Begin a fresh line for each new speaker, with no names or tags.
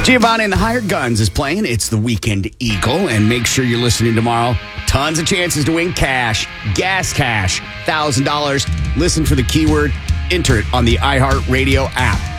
Giovanni and the Hired Guns is playing. It's the Weekend Eagle. And make sure you're listening tomorrow. Tons of chances to win cash, gas cash, $1,000. Listen for the keyword. Enter it on the iHeartRadio app.